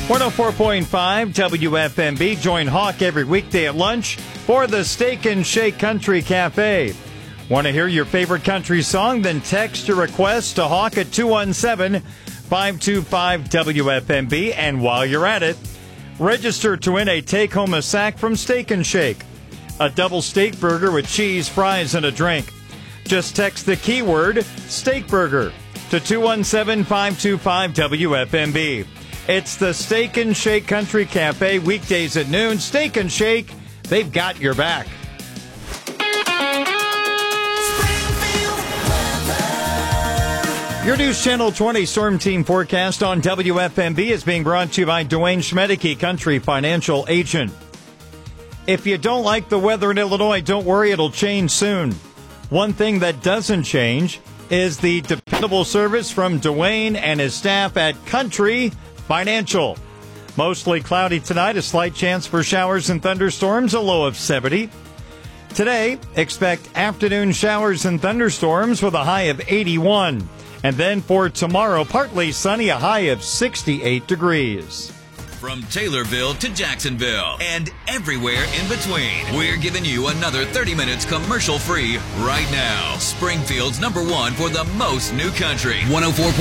104.5 WFMB. Join Hawk every weekday at lunch for the Steak and Shake Country Cafe. Want to hear your favorite country song? Then text your request to Hawk at 217-525-WFMB. And while you're at it, register to win a take-home a sack from Steak and Shake. A double steak burger with cheese, fries, and a drink. Just text the keyword steak burger to 217-525-WFMB. It's the Steak and Shake Country Cafe, weekdays at noon. Steak and Shake, they've got your back. Your News Channel 20 Storm Team forecast on WFMB is being brought to you by Dwayne Schmedeke, Country Financial Agent. If you don't like the weather in Illinois, don't worry, it'll change soon. One thing that doesn't change is the dependable service from Dwayne and his staff at Country Financial. Mostly cloudy tonight, a slight chance for showers and thunderstorms, a low of 70. Today, expect afternoon showers and thunderstorms with a high of 81. And then for tomorrow, partly sunny, a high of 68 degrees. From Taylorville to Jacksonville and everywhere in between, we're giving you another 30 minutes commercial-free right now. Springfield's #1 for the most new country. 104.